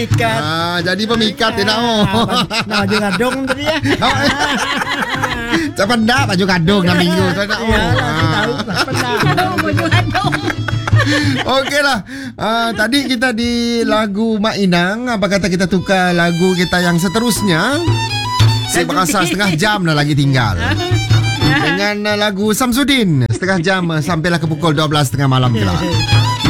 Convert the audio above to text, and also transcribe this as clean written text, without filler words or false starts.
Ikat. Jadi pemikat tidak mau. Nah, baju gadung tadi ya. Siapa ndak baju kadung 6 minggu tak nak. Ya, tahu pernah. Baju adong. Okeylah. Tadi kita di lagu Mak Inang. Apa kata kita tukar lagu kita yang seterusnya? Saya berasa setengah jam dah lagi tinggal. Dengan lagu Samsudin. Setengah jam sampailah ke pukul 12.30 malam kelak.